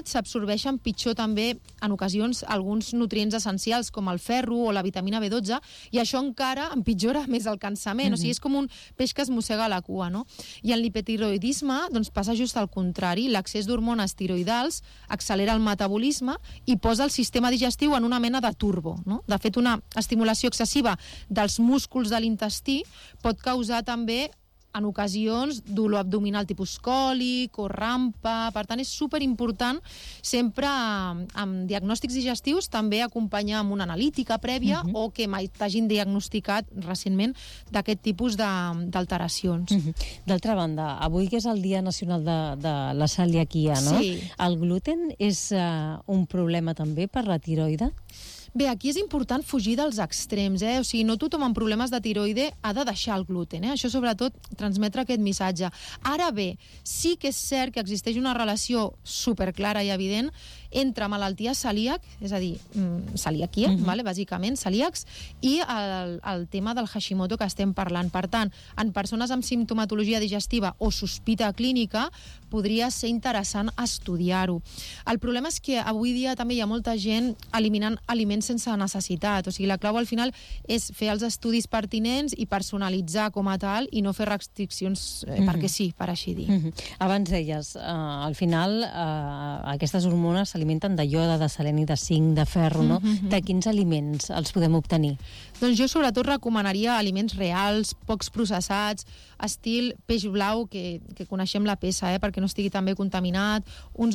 edat s'absorbeixen pitjor també en ocasions alguns nutrients essencials com el ferro o la vitamina B12 i això encara empitjora més el cansament. O sigui, és com un peix que es mossega la cua, no? I en l'hipertiroidisme doncs, passa just al contrari. L'excés d'hormones tiroidals accelera el metabolisme i posa el sistema digestiu en una mena de turbo, no? De fet, una estimulació excessiva dels músculs de l'intestí pot causar també en ocasions dolor abdominal tipus còlic o rampa. Per tant, és superimportant sempre amb diagnòstics digestius també acompanyar amb una analítica prèvia o que mai t'hagin diagnosticat recentment d'aquest tipus d'alteracions. D'altra banda, avui que és el Dia Nacional de la Celiaquia, no? Sí. El gluten és un problema també per la tiroide? Bé, aquí és important fugir dels extrems, O sigui, no tothom amb problemes de tiroide ha de deixar el gluten, Això, sobretot, transmetre aquest missatge. Ara bé, sí que és cert que existeix una relació superclara i evident entre malaltia celíac, és a dir, celiaquia, bàsicament, celíacs, i el tema del Hashimoto que estem parlant. Per tant, en persones amb simptomatologia digestiva o sospita clínica, podria ser interessant estudiar-ho. El problema és que avui dia també hi ha molta gent eliminant aliments sense necessitat. O sigui, la clau al final és fer els estudis pertinents i personalitzar com a tal i no fer restriccions perquè sí, per així dir. Abans deies, al final aquestes hormones s'alimenten de iode, de seleni, de zinc, de ferro, no? De quins aliments els podem obtenir? Doncs jo sobretot recomanaria aliments reals, pocs processats, estil peix blau, que coneixem la peça, perquè no estigui tan bé contaminat, un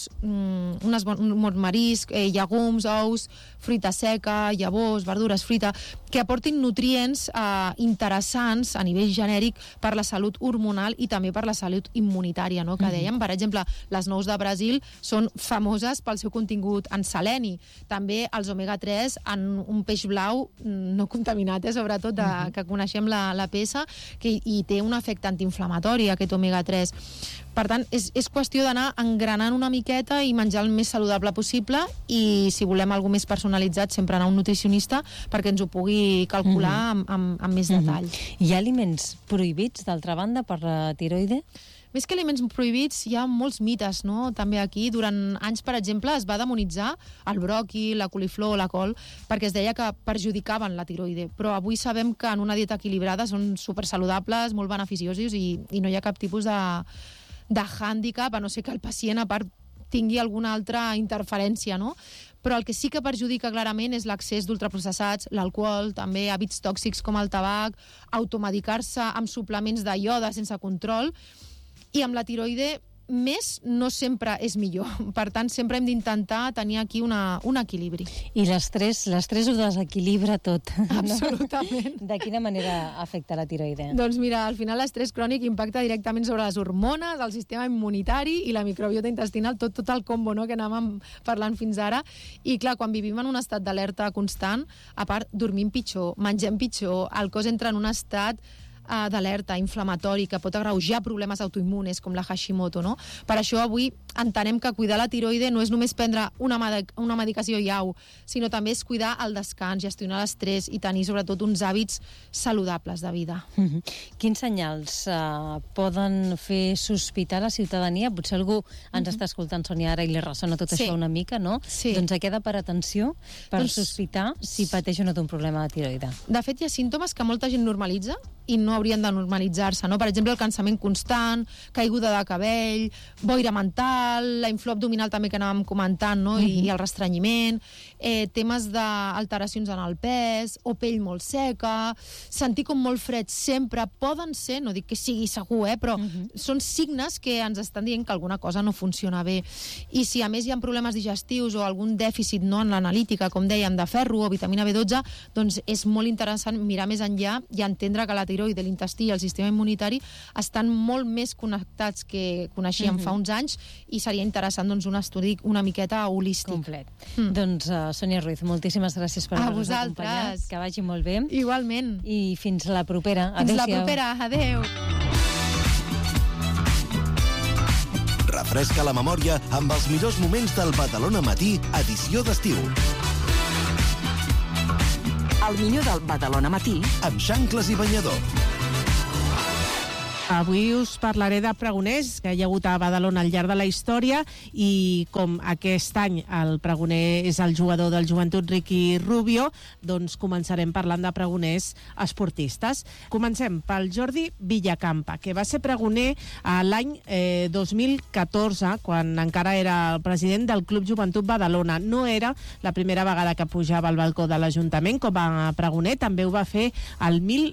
bon marisc, llegums, ous, fruita seca, llavors, verdures, fruita, que aportin nutrients interessants a nivell genèric per la salut hormonal i també per la salut immunitària, no? Que dèiem, per exemple, les nous de Brasil són famoses pel seu contingut en seleni. També els omega-3 en un peix blau no contaminat, sobretot que coneixem la peça, i té un efecte antiinflamatori, aquest omega-3. Per tant, és qüestió d'anar engranant una miqueta i menjar el més saludable possible i, si volem alguna més personalitzat, sempre anar a un nutricionista perquè ens ho pugui calcular amb més detall. Hi ha aliments prohibits, d'altra banda, per la tiroide? Més que aliments prohibits, hi ha molts mites, no? També aquí, durant anys, per exemple, es va demonitzar el bròquil, la coliflor o la col, perquè es deia que perjudicaven la tiroide. Però avui sabem que en una dieta equilibrada són supersaludables, molt beneficiosos i no hi ha cap tipus de hàndicap, a no ser que el pacient, a part, tingui alguna altra interferència, no? Però el que sí que perjudica clarament és l'accés d'ultraprocessats, l'alcohol, també hàbits tòxics com el tabac, automedicar-se amb suplements de iode sense control. I amb la tiroide més no sempre és millor. Per tant, sempre hem d'intentar tenir aquí un equilibri. I l'estrès ho desequilibra tot. Absolutament. No? De quina manera afecta la tiroide? Doncs mira, al final l'estrès crònic impacta directament sobre les hormones, el sistema immunitari i la microbiota intestinal, tot el combo, no?, que anàvem parlant fins ara. I clar, quan vivim en un estat d'alerta constant, a part, dormim pitjor, mengem pitjor, el cos entra en un estat d'alerta inflamatori que pot agreujar problemes autoimmunes com la Hashimoto, no? Per això avui entenem que cuidar la tiroide no és només prendre una medicació i au, sinó també és cuidar el descans, gestionar l'estrès i tenir sobretot uns hàbits saludables de vida. Quins senyals poden fer sospitar la ciutadania? Potser algú ens està escoltant, Sònia, ara i li ressona tot això una mica, no? Sí. Doncs a què ha de parar atenció per sospitar si pateix o no té un problema de tiroide? De fet, hi ha símptomes que molta gent normalitza i no haurien de normalitzar-se, no? Per exemple, el cansament constant, caiguda de cabell, boira mental, la inflor abdominal també que anàvem comentant, no? I el restrenyiment, temes d'alteracions en el pes, o pell molt seca, sentir com molt fred sempre, poden ser, no dic que sigui segur, però són signes que ens estan dient que alguna cosa no funciona bé. I si a més hi ha problemes digestius o algun dèficit, no, en l'analítica, com dèiem, de ferro o vitamina B12, doncs és molt interessant mirar més enllà i entendre que la tiroide, l'intestí i el sistema immunitari estan molt més connectats que coneixíem fa uns anys i seria interessant un estudi una miqueta holístic. Complet. Doncs, Sònia Ruiz, moltíssimes gràcies per haver-nos acompanyat. Que vagi molt bé. Igualment. I fins la propera. Fins la propera. Adéu. Refresca la memòria amb els millors moments del Badalona Matí, edició d'estiu. El millor del Badalona Matí amb xancles i banyador. Avui us parlaré de pregoners que hi ha hagut a Badalona al llarg de la història i com aquest any el pregoner és el jugador del Joventut Ricky Rubio, doncs començarem parlant de pregoners esportistes. Comencem pel Jordi Villacampa, que va ser pregoner l'any 2014, quan encara era el president del Club Joventut Badalona. No era la primera vegada que pujava al balcó de l'Ajuntament com a pregoner, també ho va fer el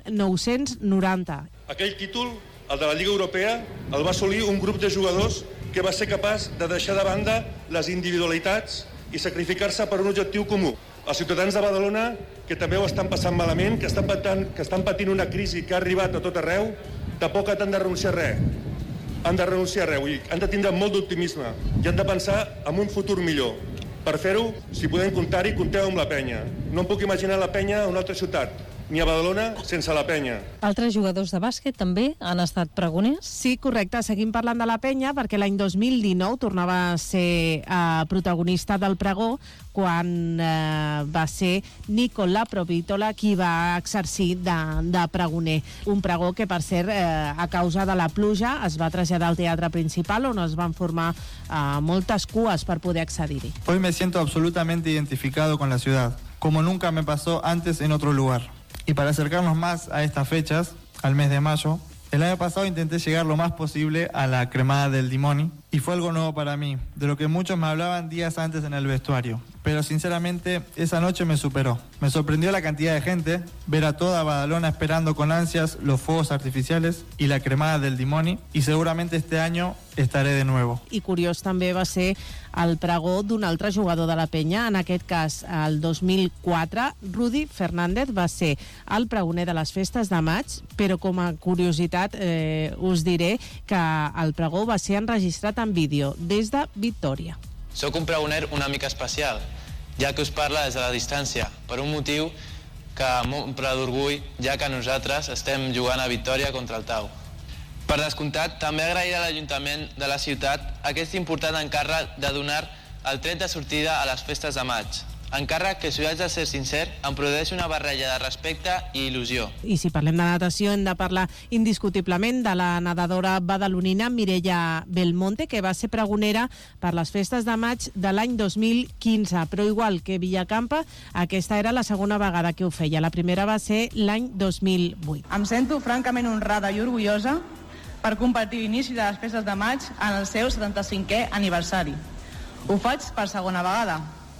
1990. Aquell títol, el de la Lliga Europea, el va assolir un grup de jugadors que va ser capaç de deixar de banda les individualitats i sacrificar-se per un objectiu comú. Els ciutadans de Badalona, que també ho estan passant malament, que estan patint una crisi que ha arribat a tot arreu, tampoc han de renunciar a res. Han de renunciar a res, han de tindre molt d'optimisme i han de pensar en un futur millor. Per fer-ho, si podem comptar-hi, compteu amb la Penya. No em puc imaginar la Penya a una altra ciutat, ni a Badalona sense la Penya. Altres jugadors de bàsquet també han estat pregoners? Sí, correcte. Seguim parlant de la Penya perquè l'any 2019 tornava a ser protagonista del pregó quan va ser Nicola Provítola qui va exercir de pregoner. Un pregó que, per cert, a causa de la pluja es va traslladar al teatre principal on es van formar moltes cues per poder accedir-hi. Hoy me siento absolutamente identificado con la ciudad, como nunca me pasó antes en otro lugar. Y para acercarnos más a estas fechas, al mes de mayo, el año pasado intenté llegar lo más posible a la cremada del Dimoni y fue algo nuevo para mí, de lo que muchos me hablaban días antes en el vestuario. Pero sinceramente esa noche me superó. Me sorprendió la cantidad de gente, ver a toda Badalona esperando con ansias los fuegos artificiales y la cremada del Dimoni, y seguramente este año estaré de nuevo. I curiós també va ser el pregó d'un altre jugador de la Penya, en aquest cas el 2004, Rudi Fernández va ser el pregoner de les festes de maig, però com a curiositat us diré que el pregó va ser enregistrat en vídeo des de Victòria. Soc un pregoner una mica especial, ja que us parla des de la distància, per un motiu que m'omple d'orgull, ja que nosaltres estem jugant a Victòria contra el Tau. Per descomptat, també agrair a l'Ajuntament de la ciutat aquest important encàrrec de donar el tret de sortida a les festes de maig. Encàrrec que, si haig de ser sincer, em produeix una barreja de respecte i il·lusió. I si parlem de natació, hem de parlar indiscutiblement de la nedadora badalonina Mireia Belmonte, que va ser pregonera per les festes de maig de l'any 2015. Però igual que Villacampa, aquesta era la segona vegada que ho feia. La primera va ser l'any 2008. Em sento francament honrada i orgullosa per compartir l'inici de les festes de maig en el seu 75è aniversari. Ho faig per segona vegada.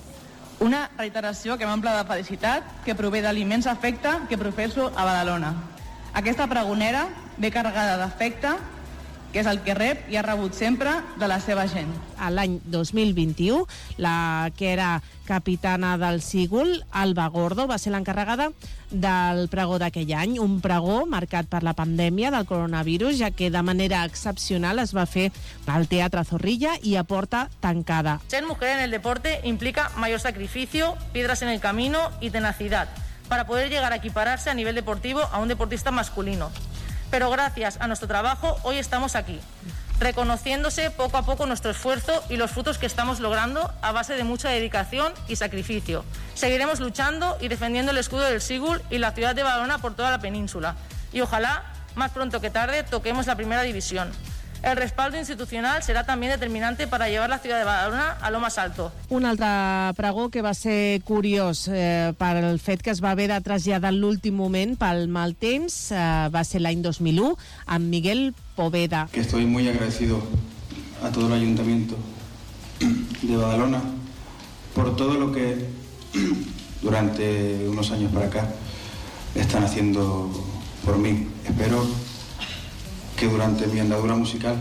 Una reiteració que m'omple de felicitat, que prové de l'immens afecte que professo a Badalona. Aquesta pregonera ve carregada d'afecte, que és el que rep i ha rebut sempre de la seva gent. A l'any 2021, la que era capitana del Sigul, Alba Gordo, va ser l'encarregada del pregó d'aquell any, un pregó marcat per la pandèmia del coronavirus, ja que de manera excepcional es va fer al Teatre Zorrilla i a porta tancada. Ser mujer en el deporte implica mayor sacrificio, piedras en el camino y tenacidad, para poder llegar a equipararse a nivel deportivo a un deportista masculino. Pero gracias a nuestro trabajo hoy estamos aquí, reconociéndose poco a poco nuestro esfuerzo y los frutos que estamos logrando a base de mucha dedicación y sacrificio. Seguiremos luchando y defendiendo el escudo del Sigul y la ciudad de Badalona por toda la península. Y ojalá, más pronto que tarde, toquemos la primera división. El respaldo institucional será también determinante para llevar la ciudad de Badalona a lo más alto. Un altre pregó que va ser curiós pel fet que es va haver de traslladar en l'últim moment pel mal temps va ser l'any 2001 amb Miguel Poveda. Que estoy muy agradecido a todo el ayuntamiento de Badalona por todo lo que durante unos años para acá están haciendo por mí. Espero que durante mi andadura musical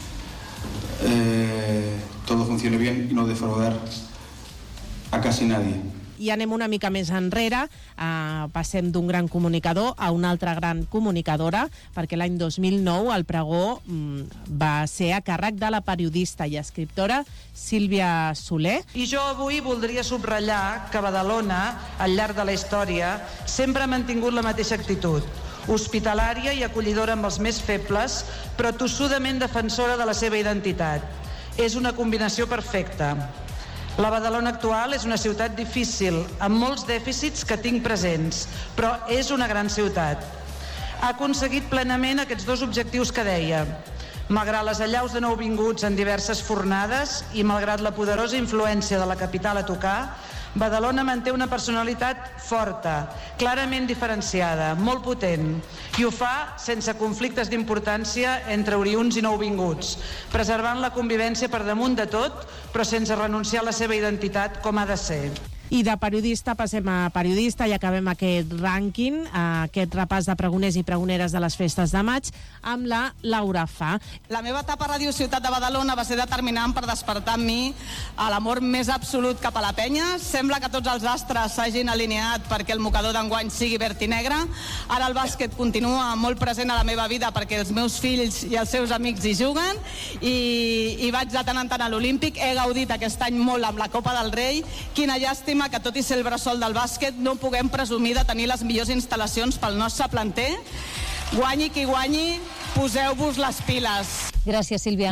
todo funcione bien y no defraudar a casi nadie. I anem una mica més enrere, passem d'un gran comunicador a una altra gran comunicadora, perquè l'any 2009 el pregó va ser a càrrec de la periodista i escriptora Sílvia Soler. I jo avui voldria subratllar que Badalona, al llarg de la història, sempre ha mantingut la mateixa actitud, hospitalària i acollidora amb els més febles, però tossudament defensora de la seva identitat. És una combinació perfecta. La Badalona actual és una ciutat difícil, amb molts dèficits que tinc presents, però és una gran ciutat. ha aconseguit plenament aquests dos objectius que deia. Malgrat les allaus de nouvinguts en diverses fornades i malgrat la poderosa influència de la capital a tocar, Badalona manté una personalitat forta, clarament diferenciada, molt potent, i ho fa sense conflictes d'importància entre oriünds i nouvinguts, preservant la convivència per damunt de tot, però sense renunciar a la seva identitat com ha de ser. I de periodista passem a periodista i acabem aquest rànquing, aquest repàs de pregoners i pregoneres de les festes de maig, amb la Laura Fa. La meva etapa a Ràdio Ciutat de Badalona va ser determinant per despertar en mi l'amor més absolut cap a la penya. Sembla que tots els astres s'hagin alineat perquè el mocador d'enguany sigui verd i negre. Ara el bàsquet continua molt present a la meva vida perquè els meus fills i els seus amics hi juguen i vaig de tant en tant a l'Olímpic. He gaudit aquest any molt amb la Copa del Rei. Quina llàstima que tot i ser el bressol del bàsquet no puguem presumir de tenir les millors instal·lacions pel nostre planter. Guanyi qui guanyi, poseu-vos les piles. Gràcies, Sílvia.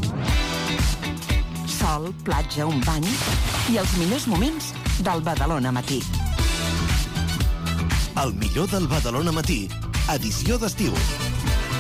Sol, platja, un bany i els millors moments del Badalona Matí. El millor del Badalona Matí, edició d'estiu.